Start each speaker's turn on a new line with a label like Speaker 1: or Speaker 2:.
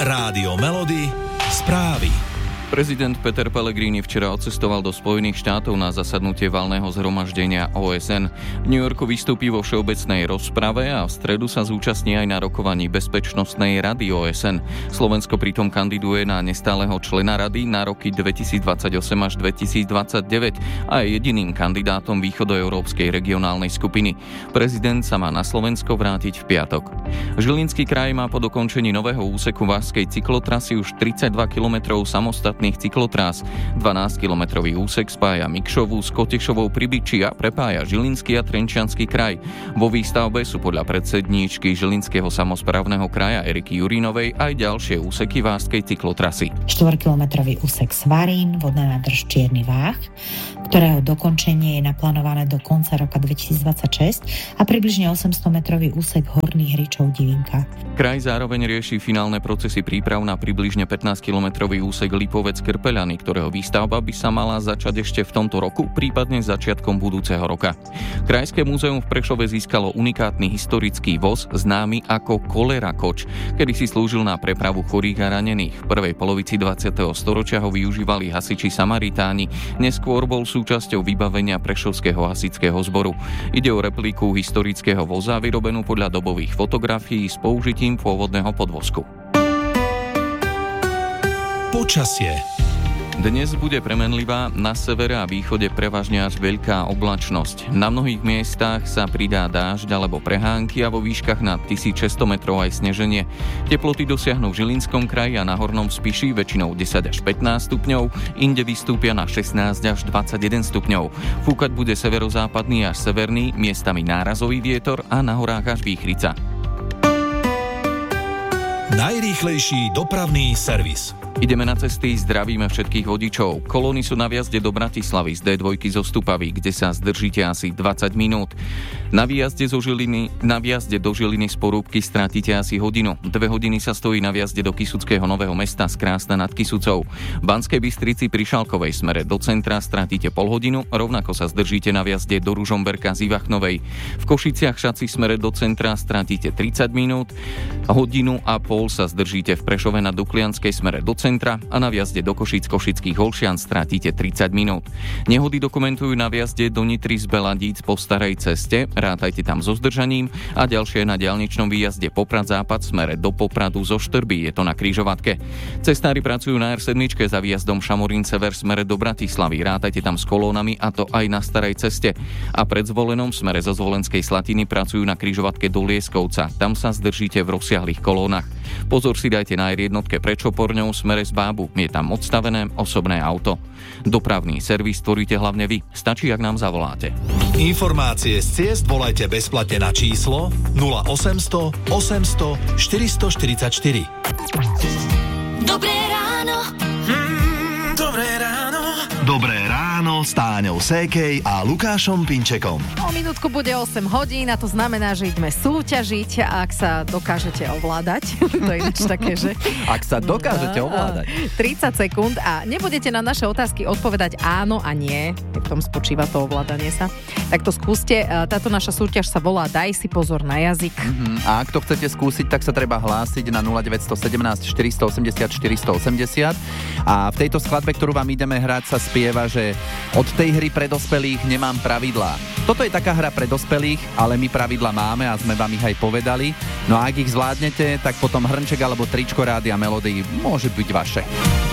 Speaker 1: Rádio Melody, správy.
Speaker 2: Prezident Peter Pellegrini včera odcestoval do Spojených štátov na zasadnutie valného zhromaždenia OSN. V New Yorku vystúpi vo všeobecnej rozprave a v stredu sa zúčastní aj na rokovaní Bezpečnostnej rady OSN. Slovensko pritom kandiduje na nestáleho člena rady na roky 2028 až 2029 a je jediným kandidátom východoeurópskej regionálnej skupiny. Prezident sa má na Slovensko vrátiť v piatok. Žilinský kraj má po dokončení nového úseku Vážskej cyklotrasy už 32 km samostatných cyklotrás. 12-kilometrový úsek spája Mikšovu s Kotešovou pri Byči a prepája Žilinský a Trenčiansky kraj. Vo výstavbe sú podľa predsedníčky Žilinského samosprávneho kraja Eriky Jurinovej aj ďalšie úseky Vážskej cyklotrasy.
Speaker 3: 4-kilometrový úsek Svarín, vodná nádrž Čierny Váh, ktorého dokončenie je naplánované do konca roka 2026 a približne 800-metrový úsek Horných Hričov Divinka.
Speaker 2: Kraj zároveň rieši finálne procesy príprav na približne 15-kilometrový úsek Lipovec-Krpeľany, ktorého výstavba by sa mala začať ešte v tomto roku, prípadne začiatkom budúceho roka. Krajské múzeum v Prešove získalo unikátny historický voz známy ako Kolera koč, kedy si slúžil na prepravu chorých a ranených. V prvej polovici 20. storočia ho využívali hasiči Samaritáni, neskôr bol súčasťou vybavenia Prešovského hasičského zboru. Ide o repliku historického voza vyrobenú podľa dobových fotografií s použitím pôvodného podvozku.
Speaker 1: Počasie.
Speaker 2: Dnes bude premenlivá, na severe a východe prevažne až veľká oblačnosť. Na mnohých miestach sa pridá dážď alebo prehánky a vo výškach nad 1600 metrov aj sneženie. Teploty dosiahnu v Žilinskom kraji a na Hornom Spiši väčšinou 10 až 15 stupňov, inde vystúpia na 16 až 21 stupňov. Fúkať bude severozápadný až severný, miestami nárazový vietor a na horách až výchrica.
Speaker 1: Najrýchlejší dopravný servis.
Speaker 2: Ideme na cesty, zdravíme všetkých vodičov. Kolóny sú na vjazde do Bratislavy z D2 zo Stupavy, kde sa zdržíte asi 20 minút. Na vjazde do Žiliny z Porúbky strátite asi hodinu. 2 hodiny sa stojí na vjazde do Kysuckého Nového Mesta z Krásna nad Kysucou. V Banskej Bystrici pri Šalkovej smere do centra strátite pol hodinu, rovnako sa zdržíte na vjazde do Ružomberka z Ivachnovej. V Košiciach Šaci smere do centra strátite 30 minút, hodinu a pol sa zdržíte v Prešove na Duklianskej smere do centra a na vjazde do Košíc Košických Holšian strátite 30 minút. Nehody dokumentujú na vjazde do Nitry z Beladíc po starej ceste, rátajte tam so zdržaním, a ďalšie na diaľničnom výjazde Poprad Západ smere do Popradu zo Štrby, je to na križovatke. Cestári pracujú na R7 za výjazdom Šamorín Sever smere do Bratislavy, rátajte tam s kolónami, a to aj na starej ceste. A pred Zvolenom smere zo Zvolenskej Slatiny pracujú na križovatke do Lieskovca, tam sa zdržíte v rozsiahlych kolónach. Pozor si dajte na R1 pred Čoporňou smere z Bábu, je tam odstavené osobné auto. Dopravný servis tvoríte hlavne vy, stačí, ak nám zavoláte.
Speaker 1: Informácie z ciest volajte bezplatne na číslo 0800 800 444.
Speaker 4: Dobré ráno.
Speaker 1: Dobré ráno. Dobré ráno s Táňou Sékej a Lukášom Pinčekom.
Speaker 5: O minútku bude 8 hodín a to znamená, že ideme súťažiť, ak sa dokážete ovládať. To je ináč také, že...
Speaker 6: Ak sa dokážete ovládať.
Speaker 5: 30 sekúnd a nebudete na naše otázky odpovedať áno a nie. V tom spočíva to ovládanie sa. Tak to skúste. Táto naša súťaž sa volá Daj si pozor na jazyk.
Speaker 6: A ak to chcete skúsiť, tak sa treba hlásiť na 0917 480 480. A v tejto skladbe, ktorú vám ideme hrať, sa spieva, že od tej hry pre dospelých nemám pravidlá. Toto je taká hra pre dospelých, ale my pravidlá máme a sme vám ich aj povedali. No a ak ich zvládnete, tak potom hrnček alebo tričko Rádia Melody môže byť vaše.